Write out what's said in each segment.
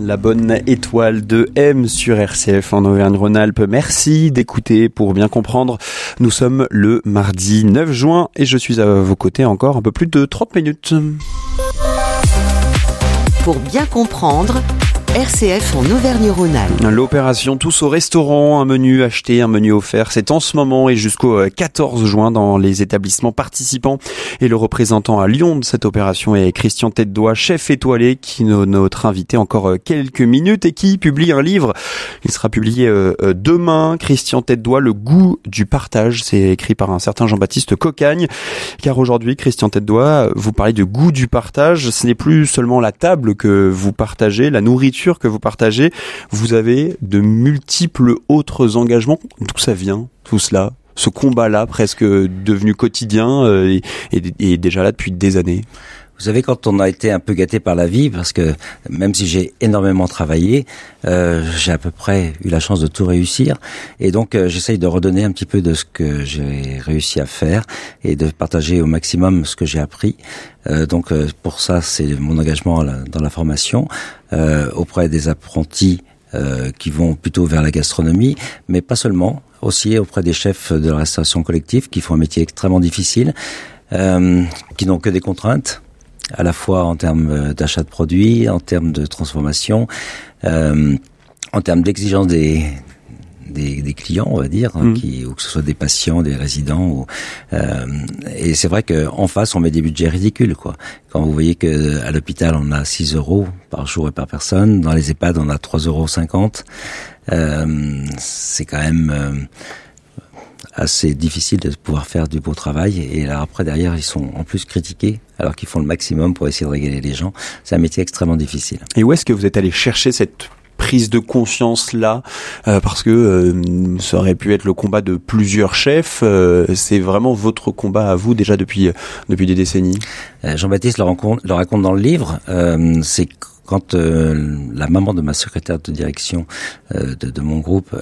La bonne étoile de M sur RCF en Auvergne-Rhône-Alpes. Merci d'écouter pour bien comprendre. Nous sommes le mardi 9 juin et je suis à vos côtés encore un peu plus de 30 minutes. Pour bien comprendre, RCF en Auvergne-Rhône-Alpes. L'opération Tous au restaurant, un menu acheté, un menu offert, c'est en ce moment et jusqu'au 14 juin dans les établissements participants. Et le représentant à Lyon de cette opération est Christian Tête-Doigt, chef étoilé, qui est notre invité encore quelques minutes et qui publie un livre. Il sera publié demain. Christian Tête-Doigt, le goût du partage. C'est écrit par un certain Jean-Baptiste Cocagne. Car aujourd'hui, Christian Tête-Doigt, vous parlez de goût du partage. Ce n'est plus seulement la table que vous partagez, la nourriture que vous partagez, vous avez de multiples autres engagements. D'où ça vient, tout cela, ce combat-là presque devenu quotidien et déjà là depuis des années? Vous savez, quand on a été un peu gâté par la vie, parce que même si j'ai énormément travaillé, j'ai à peu près eu la chance de tout réussir. Et donc, j'essaye de redonner un petit peu de ce que j'ai réussi à faire et de partager au maximum ce que j'ai appris. Donc, pour ça, c'est mon engagement dans la formation auprès des apprentis qui vont plutôt vers la gastronomie, mais pas seulement, aussi auprès des chefs de la restauration collective qui font un métier extrêmement difficile, qui n'ont que des contraintes, à la fois en termes d'achat de produits, en termes de transformation, en termes d'exigence des clients, on va dire, ou que ce soit des patients, des résidents. Et c'est vrai qu'en face, on met des budgets ridicules, quoi. Quand vous voyez que à l'hôpital, on a 6 € par jour et par personne, dans les EHPAD, on a 3,50 €. C'est quand même assez difficile de pouvoir faire du beau travail. Et là, après, derrière, ils sont en plus critiqués, alors qu'ils font le maximum pour essayer de régaler les gens. C'est un métier extrêmement difficile. Et où est-ce que vous êtes allé chercher cette prise de conscience là, parce que ça aurait pu être le combat de plusieurs chefs, c'est vraiment votre combat à vous déjà depuis des décennies? Jean-Baptiste le raconte dans le livre, c'est quand la maman de ma secrétaire de direction de mon groupe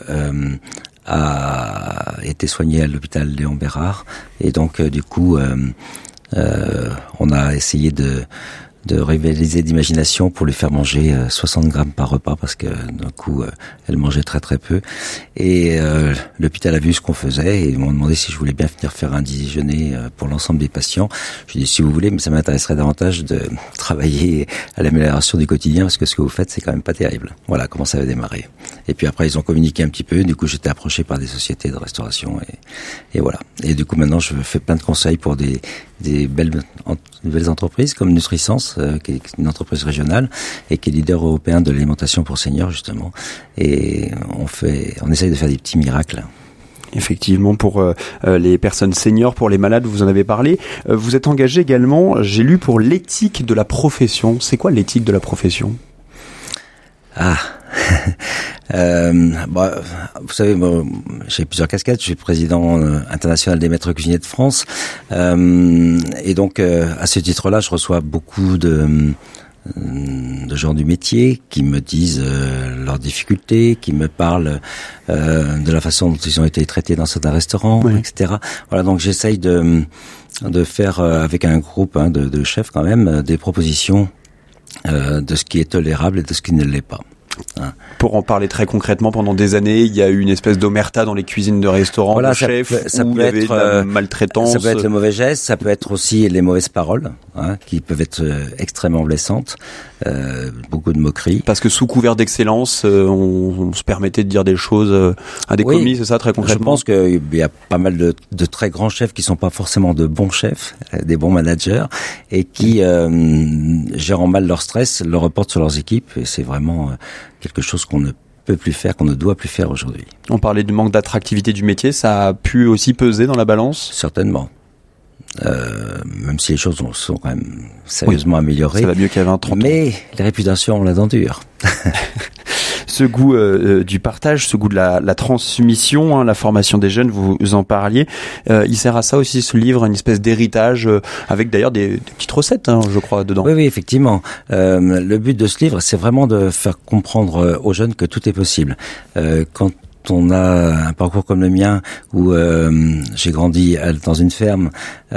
a été soignée à l'hôpital Léon Bérard, et donc du coup on a essayé de rivaliser d'imagination pour lui faire manger 60 grammes par repas, parce que d'un coup elle mangeait très très peu, et l'hôpital a vu ce qu'on faisait et ils m'ont demandé si je voulais bien venir faire un déjeuner pour l'ensemble des patients. Je dis si vous voulez, mais ça m'intéresserait davantage de travailler à l'amélioration du quotidien, parce que ce que vous faites c'est quand même pas terrible. Voilà comment ça avait démarré. Et puis après ils ont communiqué un petit peu, du coup j'étais approché par des sociétés de restauration et voilà. Et du coup maintenant je fais plein de conseils pour des belles entreprises comme Nutrisens, qui est une entreprise régionale et qui est leader européen de l'alimentation pour seniors justement. Et on essaye de faire des petits miracles. Effectivement, pour les personnes seniors, pour les malades, vous en avez parlé. Vous êtes engagé également, j'ai lu, pour l'éthique de la profession. C'est quoi l'éthique de la profession? Vous savez, j'ai plusieurs casquettes. Je suis président international des maîtres cuisiniers de France, et donc à ce titre-là, je reçois beaucoup de gens du métier qui me disent leurs difficultés, qui me parlent de la façon dont ils ont été traités dans certains restaurants, oui, etc. Voilà, donc j'essaye de faire avec un groupe de chefs quand même des propositions de ce qui est tolérable et de ce qui ne l'est pas. Pour en parler très concrètement, pendant des années, il y a eu une espèce d'omerta dans les cuisines de restaurants, voilà, de chefs, ça où peut il y avait être de la maltraitance. Ça peut être le mauvais geste, ça peut être aussi les mauvaises paroles, qui peuvent être extrêmement blessantes, beaucoup de moqueries. Parce que sous couvert d'excellence, on se permettait de dire des choses à des commis, c'est ça, très concrètement? Je pense qu'il y a pas mal de très grands chefs qui sont pas forcément de bons chefs, des bons managers, et qui, gérant mal leur stress, le reportent sur leurs équipes, et c'est vraiment quelque chose qu'on ne peut plus faire, qu'on ne doit plus faire aujourd'hui. On parlait du manque d'attractivité du métier, ça a pu aussi peser dans la balance? Certainement. Même si les choses sont quand même sérieusement améliorées. Ça va mieux qu'il y a 20-30 ans. Mais les réputations ont la dent dure. Ce goût du partage, ce goût de la transmission, la formation des jeunes, vous en parliez. Il sert à ça aussi, ce livre, une espèce d'héritage, avec d'ailleurs des petites recettes, je crois, dedans. Oui, effectivement. Le but de ce livre, c'est vraiment de faire comprendre aux jeunes que tout est possible. Quand on a un parcours comme le mien où j'ai grandi dans une ferme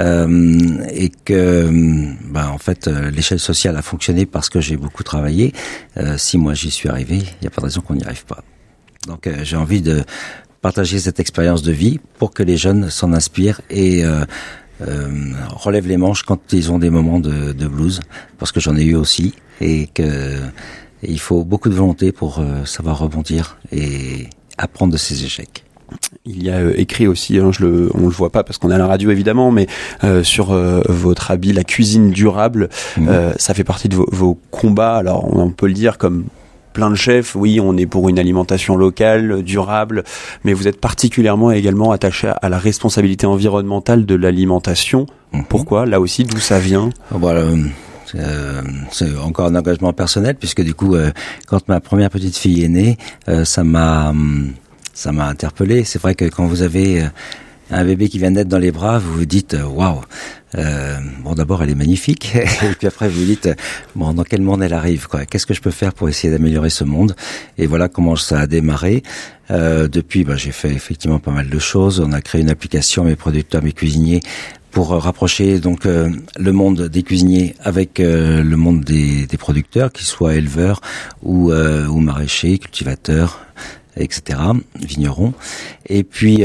et que en fait l'échelle sociale a fonctionné parce que j'ai beaucoup travaillé, si moi j'y suis arrivé, il n'y a pas de raison qu'on n'y arrive pas. Donc j'ai envie de partager cette expérience de vie pour que les jeunes s'en inspirent et relèvent les manches quand ils ont des moments de blues, parce que j'en ai eu aussi, et que il faut beaucoup de volonté pour savoir rebondir et apprendre de ses échecs. Il y a écrit aussi, on le voit pas parce qu'on est à la radio évidemment, mais sur votre habit, la cuisine durable, ça fait partie de vos combats. Alors on peut le dire comme plein de chefs, oui, on est pour une alimentation locale, durable, mais vous êtes particulièrement également attaché à la responsabilité environnementale de l'alimentation. Pourquoi ? Là aussi, d'où ça vient ? Voilà. C'est encore un engagement personnel, puisque du coup, quand ma première petite fille est née, ça m'a interpellé. C'est vrai que quand vous avez un bébé qui vient de naître dans les bras, vous vous dites waouh. Bon, d'abord elle est magnifique, et puis après vous vous dites bon, dans quel monde elle arrive, quoi. Qu'est-ce que je peux faire pour essayer d'améliorer ce monde? Et voilà comment ça a démarré. Depuis, j'ai fait effectivement pas mal de choses. On a créé une application, mes producteurs, mes cuisiniers, pour rapprocher donc le monde des cuisiniers avec le monde des producteurs, qu'ils soient éleveurs ou maraîchers, cultivateurs, etc., vignerons. Et puis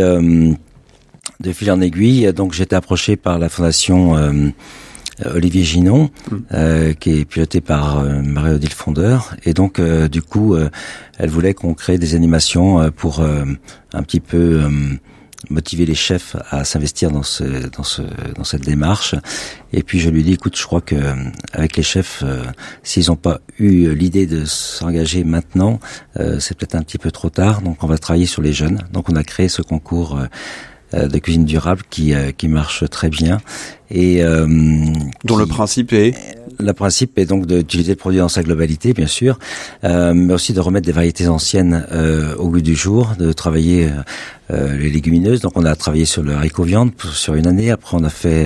de fil en aiguille, donc j'ai été approché par la fondation Olivier Ginon, qui est pilotée par Marie-Odile Fondeur, et donc du coup elle voulait qu'on crée des animations pour un petit peu motiver les chefs à s'investir dans cette démarche. Et puis je lui dis, écoute, je crois que avec les chefs, s'ils n'ont pas eu l'idée de s'engager maintenant, c'est peut-être un petit peu trop tard. Donc on va travailler sur les jeunes. Donc on a créé ce concours de cuisine durable qui marche très bien, et dont le principe est donc d'utiliser le produit dans sa globalité, bien sûr, mais aussi de remettre des variétés anciennes au goût du jour, de travailler les légumineuses. Donc on a travaillé sur le haricot viande sur une année. Après on a fait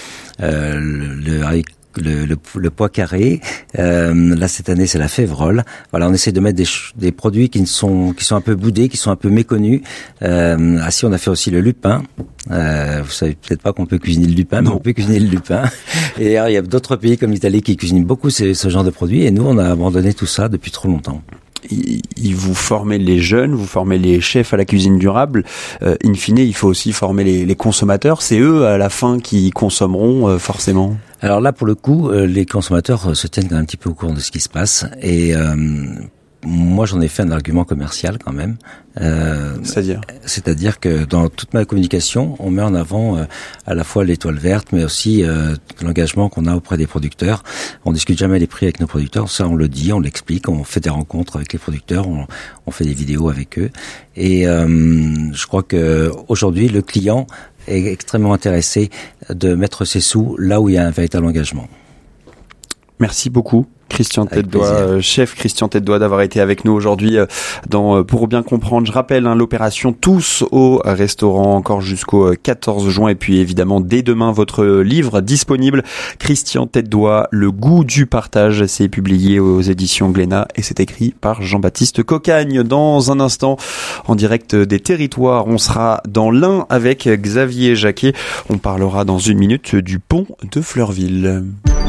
le pois carré. Là cette année c'est la févrole. Voilà, on essaie de mettre des produits qui sont un peu boudés, qui sont un peu méconnus. Si on a fait aussi le lupin. Vous savez peut-être pas qu'on peut cuisiner le lupin, mais on peut cuisiner le lupin. Et d'ailleurs, il y a d'autres pays comme l'Italie qui cuisinent beaucoup ce genre de produits, et nous on a abandonné tout ça depuis trop longtemps. Vous formez les jeunes, vous formez les chefs à la cuisine durable. In fine, il faut aussi former les consommateurs. C'est eux, à la fin, qui consommeront forcément. Alors là, pour le coup, les consommateurs se tiennent un petit peu au courant de ce qui se passe. Et moi, j'en ai fait un argument commercial quand même. C'est-à-dire que dans toute ma communication, on met en avant à la fois l'étoile verte, mais aussi l'engagement qu'on a auprès des producteurs. On discute jamais les prix avec nos producteurs, ça on le dit, on l'explique, on fait des rencontres avec les producteurs, on fait des vidéos avec eux. Et je crois que aujourd'hui, le client est extrêmement intéressé de mettre ses sous là où il y a un véritable engagement. Merci beaucoup. Christian Tête-Doigt, chef Christian Tête-Doigt, d'avoir été avec nous aujourd'hui dans Pour bien comprendre. Je rappelle l'opération Tous au restaurant encore jusqu'au 14 juin, et puis évidemment dès demain votre livre disponible, Christian Tête-Doigt, Le goût du partage. C'est publié aux éditions Glénat et c'est écrit par Jean-Baptiste Cocagne. Dans un instant, en direct des territoires, on sera dans l'Ain avec Xavier Jacquet. On parlera dans une minute du pont de Fleurville.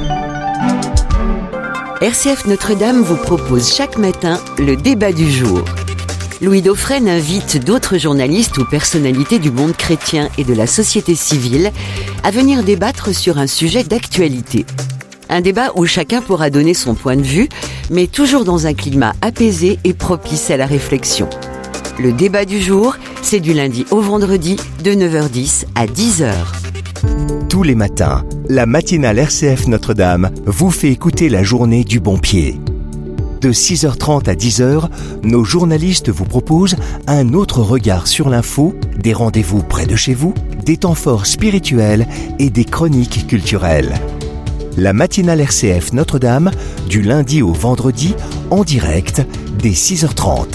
RCF Notre-Dame vous propose chaque matin le débat du jour. Louis Dauphren invite d'autres journalistes ou personnalités du monde chrétien et de la société civile à venir débattre sur un sujet d'actualité. Un débat où chacun pourra donner son point de vue, mais toujours dans un climat apaisé et propice à la réflexion. Le débat du jour, c'est du lundi au vendredi de 9h10 à 10h. Tous les matins, la matinale RCF Notre-Dame vous fait écouter la journée du bon pied. De 6h30 à 10h, nos journalistes vous proposent un autre regard sur l'info, des rendez-vous près de chez vous, des temps forts spirituels et des chroniques culturelles. La matinale RCF Notre-Dame, du lundi au vendredi, en direct, dès 6h30.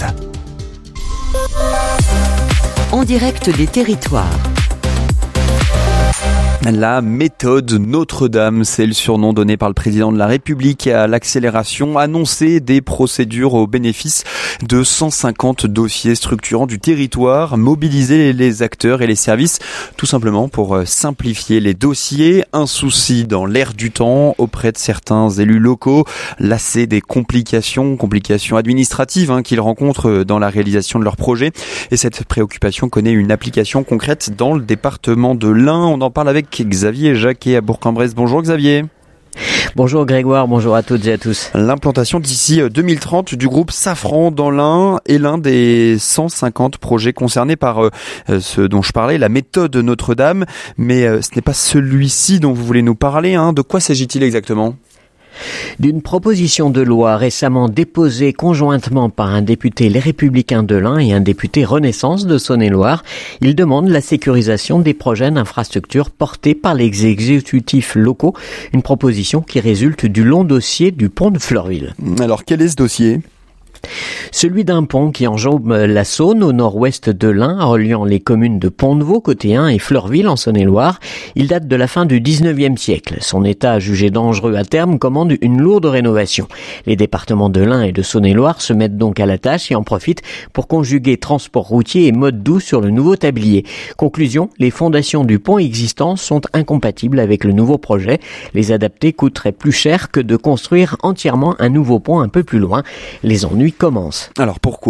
En direct des territoires. La méthode Notre-Dame, c'est le surnom donné par le président de la République à l'accélération annoncée des procédures au bénéfice de 150 dossiers structurants du territoire, mobiliser les acteurs et les services, tout simplement pour simplifier les dossiers. Un souci dans l'air du temps auprès de certains élus locaux, lassés des complications administratives qu'ils rencontrent dans la réalisation de leurs projets. Et cette préoccupation connaît une application concrète dans le département de l'Ain. On en parle avec Xavier Jacquet à Bourg-en-Bresse. Bonjour Xavier. Bonjour Grégoire, bonjour à toutes et à tous. L'implantation d'ici 2030 du groupe Safran dans l'Ain est l'un des 150 projets concernés par ce dont je parlais, la méthode Notre-Dame. Mais ce n'est pas celui-ci dont vous voulez nous parler. De quoi s'agit-il exactement ? D'une proposition de loi récemment déposée conjointement par un député Les Républicains de l'Ain et un député Renaissance de Saône-et-Loire. Il demande la sécurisation des projets d'infrastructures portés par les exécutifs locaux. Une proposition qui résulte du long dossier du pont de Fleurville. Alors quel est ce dossier ? Celui d'un pont qui enjambe la Saône au nord-ouest de l'Ain, reliant les communes de Pont-de-Vaux côté Ain et Fleurville en Saône-et-Loire. Il date de la fin du 19e siècle. Son état jugé dangereux à terme commande une lourde rénovation. Les départements de l'Ain et de Saône-et-Loire se mettent donc à la tâche et en profitent pour conjuguer transport routier et mode doux sur le nouveau tablier. Conclusion, les fondations du pont existant sont incompatibles avec le nouveau projet. Les adapter coûterait plus cher que de construire entièrement un nouveau pont un peu plus loin. Les ennuis commence. Alors pourquoi ?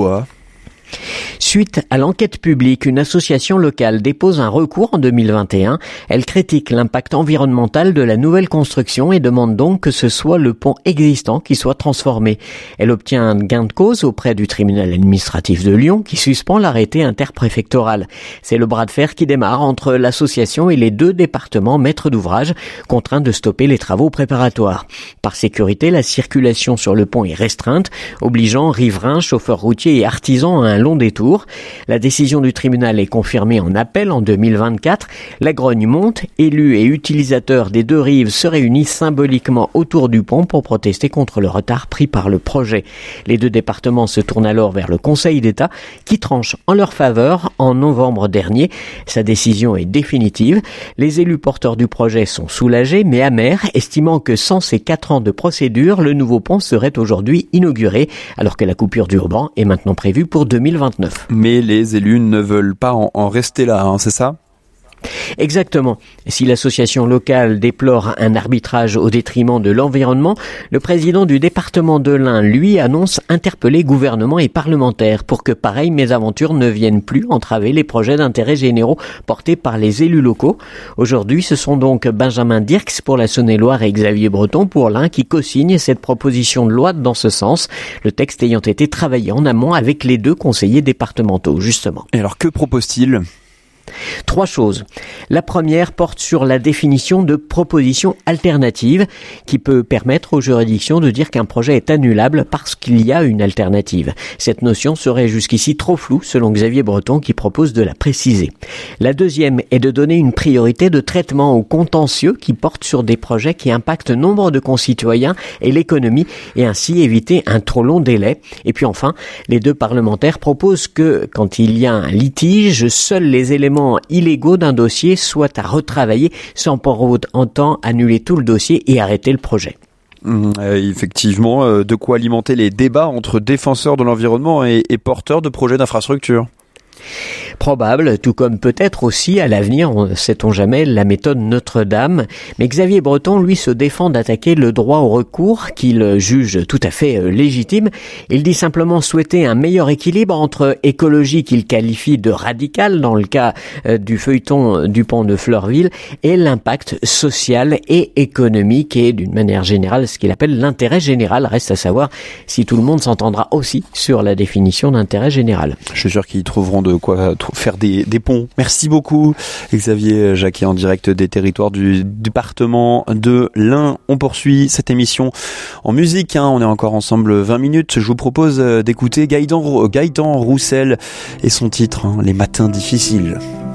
Suite à l'enquête publique, une association locale dépose un recours en 2021. Elle critique l'impact environnemental de la nouvelle construction et demande donc que ce soit le pont existant qui soit transformé. Elle obtient un gain de cause auprès du tribunal administratif de Lyon qui suspend l'arrêté interpréfectoral. C'est le bras de fer qui démarre entre l'association et les deux départements maîtres d'ouvrage, contraints de stopper les travaux préparatoires. Par sécurité, la circulation sur le pont est restreinte, obligeant riverains, chauffeurs routiers et artisans à un long détour. La décision du tribunal est confirmée en appel en 2024. La grogne monte. Élus et utilisateurs des deux rives se réunissent symboliquement autour du pont pour protester contre le retard pris par le projet. Les deux départements se tournent alors vers le Conseil d'État qui tranche en leur faveur en novembre dernier. Sa décision est définitive. Les élus porteurs du projet sont soulagés mais amers, estimant que sans ces 4 ans de procédure, le nouveau pont serait aujourd'hui inauguré alors que la coupure du ruban est maintenant prévue pour 2029. Mais les élus ne veulent pas en rester là, c'est ça ? Exactement. Si l'association locale déplore un arbitrage au détriment de l'environnement, le président du département de l'Ain, lui, annonce interpeller gouvernement et parlementaires pour que pareilles mésaventures ne viennent plus entraver les projets d'intérêt généraux portés par les élus locaux. Aujourd'hui, ce sont donc Benjamin Dirks pour la Saône-et-Loire et Xavier Breton pour l'Ain qui co-signent cette proposition de loi dans ce sens, le texte ayant été travaillé en amont avec les deux conseillers départementaux, justement. Et alors, que propose-t-il ? 3 choses. La première porte sur la définition de proposition alternative qui peut permettre aux juridictions de dire qu'un projet est annulable parce qu'il y a une alternative. Cette notion serait jusqu'ici trop floue selon Xavier Breton qui propose de la préciser. La deuxième est de donner une priorité de traitement aux contentieux qui portent sur des projets qui impactent nombre de concitoyens et l'économie et ainsi éviter un trop long délai. Et puis enfin, les deux parlementaires proposent que quand il y a un litige, seuls les éléments illégaux d'un dossier soient à retravailler sans pour autant annuler tout le dossier et arrêter le projet. Effectivement, de quoi alimenter les débats entre défenseurs de l'environnement et porteurs de projets d'infrastructure. Probable, tout comme peut-être aussi à l'avenir, sait-on jamais, la méthode Notre-Dame. Mais Xavier Breton, lui, se défend d'attaquer le droit au recours, qu'il juge tout à fait légitime. Il dit simplement souhaiter un meilleur équilibre entre écologie qu'il qualifie de radicale dans le cas du feuilleton du pont de Fleurville et l'impact social et économique et d'une manière générale ce qu'il appelle l'intérêt général. Reste à savoir si tout le monde s'entendra aussi sur la définition d'intérêt général. Je suis sûr qu'ils trouveront de quoi faire des ponts. Merci beaucoup Xavier Jacquet en direct des territoires du département de l'Ain. On poursuit cette émission en musique, on est encore ensemble 20 minutes. Je vous propose d'écouter Gaëtan Roussel et son titre, Les matins difficiles.